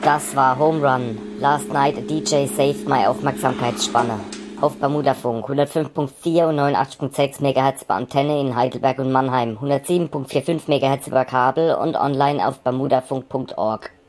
Das war Home Run. Last Night a DJ saved my Aufmerksamkeitsspanne. Auf Bermudafunk 105.4 und 89.6 MHz bei Antenne in Heidelberg und Mannheim, 107.45 MHz über Kabel und online auf bermudafunk.org.